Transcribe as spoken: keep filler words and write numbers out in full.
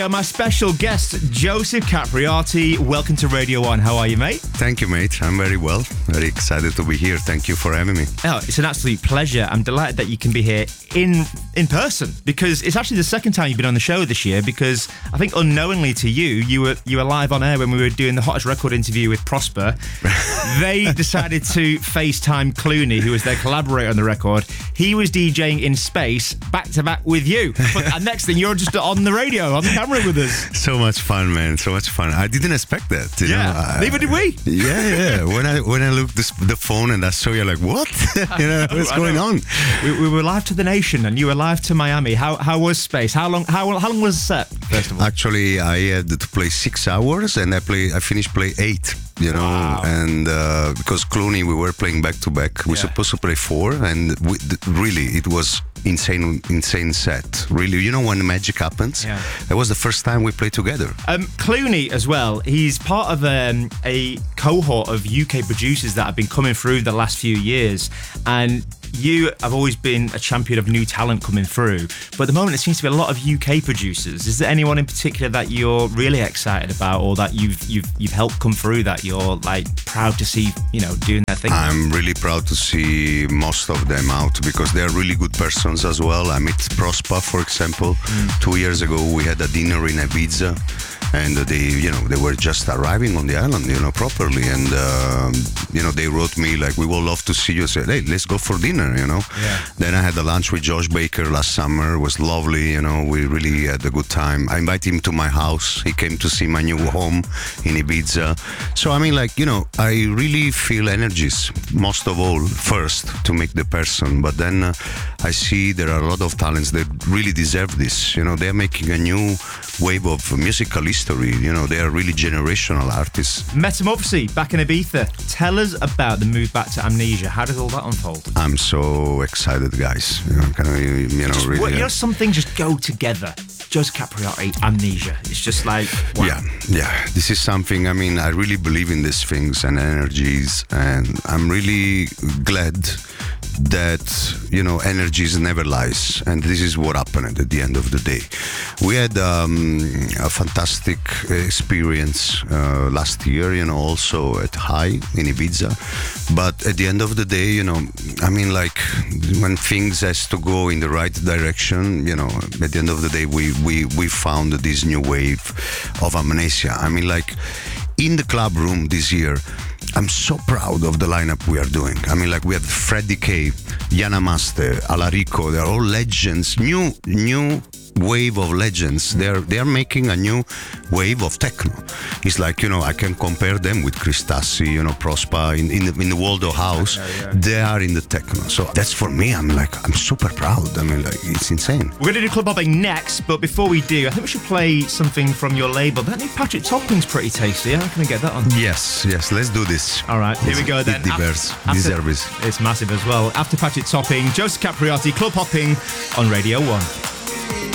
My special guest, Joseph Capriati. Welcome to Radio one. How are you, mate? Thank you, mate. I'm very well. Very excited to be here. Thank you for having me. Oh, it's an absolute pleasure. I'm delighted that you can be here in in person, because it's actually the second time you've been on the show this year, because I think unknowingly to you, you were you were live on air when we were doing the Hottest Record interview with Prosper. They decided to FaceTime Clooney, who was their collaborator on the record. He was DJing in space, back-to-back with you. But the next thing, you're just on the radio, on the camera with us. So much fun, man. So much fun. I didn't expect that. You yeah, know? I, neither did we. Yeah, yeah. When I when I looked this, the phone and I saw you, like, what? you know, know, what's I going know. on? We, we were live to the nation, and you were live to Miami. How how was space? How long how how long was the set? First of all, actually, I had to play six hours, and I play I finished play eight. You know, wow. and uh, because Clooney, we were playing back to back. We were Yeah. supposed to play four, and we, really, it was insane, insane set. Really, you know, when the magic happens. Yeah. That was the first time we played together. Um, Clooney as well. He's part of um, a cohort of U K producers that have been coming through the last few years, and you have always been a champion of new talent coming through. But at the moment, it seems to be a lot of U K producers. Is there anyone in particular that you're really excited about, or that you've you've you've helped come through that you're like proud to see, you know, doing their thing? I'm really proud to see most of them out, because they're really good persons as well. I met Prosper, for example. Mm. Two years ago, we had a dinner in Ibiza, and they, you know, they were just arriving on the island, you know, properly. And, um, you know, they wrote me like, we would love to see you. I said, hey, let's go for dinner, you know. Yeah. Then I had a lunch with Josh Baker last summer. It was lovely, you know. We really had a good time. I invited him to my house. He came to see my new home in Ibiza. So, I mean, like, you know, I really feel energies, most of all, first, to make the person. But then uh, I see there are a lot of talents that really deserve this. You know, they're making a new wave of musical history. You know, they are really generational artists. Metamorphosis back in Ibiza. Tell us about the move back to Amnesia. How did all that unfold? I'm so excited, guys. You know, kind of, you know, Just, really. well, you uh, know, some things just go together. Joseph Capriati, Amnesia. It's just like, wow. Yeah, yeah. This is something, I mean, I really believe in these things and energies, and I'm really glad that, you know, energies never lies, and this is what happened at the end of the day. We had um, a fantastic experience uh, last year, you know, also at High in Ibiza, but at the end of the day, you know, I mean, like, when things has to go in the right direction, you know, at the end of the day, we we we found this new wave of Amnesia. I mean, like, in the club room this year, I'm so proud of the lineup we are doing. I mean, like, we have Freddie K, Yana Master, Alarico. They're all legends. New, new wave of legends. They're they're making a new wave of techno. It's like, you know, I can compare them with Chris Tassi, you know, Prosper in in the, in the world of house. Yeah, yeah. They are in the techno. So that's, for me, I'm like, I'm super proud. I mean, like, it's insane. We're going to do club hopping next, but before we do, I think we should play something from your label. That new Patrick Topping's pretty tasty. How can we get that on? Yes, yes. Let's do this. All right, here we go then. It deserves, After- deserves. It's massive as well. After Patrick Topping, Joseph Capriati, club hopping on Radio one.